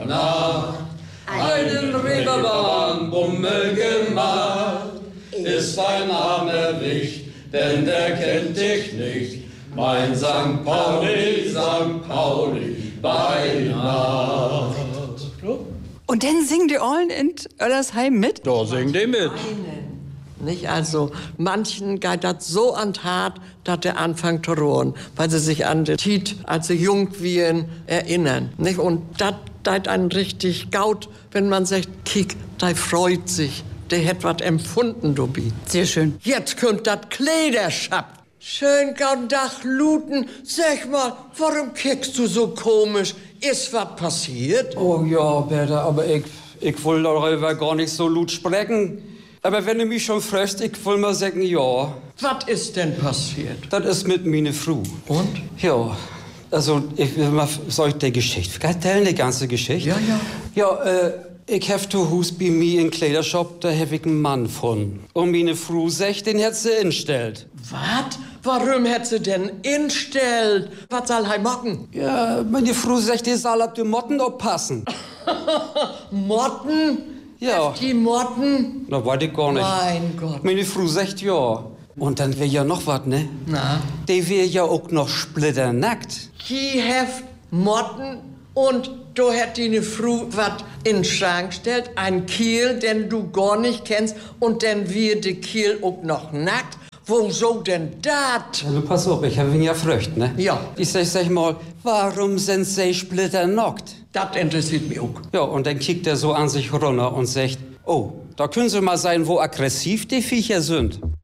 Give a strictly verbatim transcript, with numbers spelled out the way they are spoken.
Nacht einen Reeperbahn Bummel gemacht. Ist ein armer Wicht, denn der kennt dich nicht. Mein Sankt Pauli, Sankt Pauli, bei Nacht. Und dann singen die allen in Oellersheim mit? Da singen die mit. Nicht? Also, manchen geht das so an Tat, dass der anfängt zu rohren, weil sie sich an die Tiet, als sie jung waren, erinnern. Nicht? Und das deit einen richtig gaut, wenn man sagt, kiek, der freut sich, der hat was empfunden, Dobi. Sehr schön. Jetzt könnt das Kleiderschap. Schön guten Tag, Luten. Sag mal, warum kickst du so komisch? Ist was passiert? Oh ja, Bertha, aber ich, ich will darüber gar nicht so laut sprechen. Aber wenn du mich schon fragst, ich will mal sagen, ja. Was ist denn passiert? Das ist mit meiner Frau. Und? Ja, also ich will mal, soll ich die Geschichte erzählen, die ganze Geschichte? Ja, ja. Ja, äh, ich hab zu Hus bei mir im Kleidershop, da hab ich einen Mann von. Und meine Frau sagt, den hat sie instellt. Was? Warum hat sie denn instellt? Was soll er machen? Ja, meine Frau sagt, die soll auf die Motten aufpassen. Motten? Ja. Die Motten? Na, weiß ich gar nicht. Mein Gott. Meine Frau sagt ja. Und dann wär ja noch was, ne? Na? Die wär ja auch noch splitternackt. Die heft Motten und du hätt die ne Frau was in den Schrank stellt, ein Kiel, den du gar nicht kennst, und dann wir de Kiel auch noch nackt. Wieso denn dat? Ja, pass auf, ich hab ihn ja fröcht, ne? Ja. Ich sag, sag mal, warum sind sie splitternackt? Das interessiert mich auch. Ja, und dann kickt er so an sich runter und sagt, oh, da können sie mal sein, wo aggressiv die Viecher sind.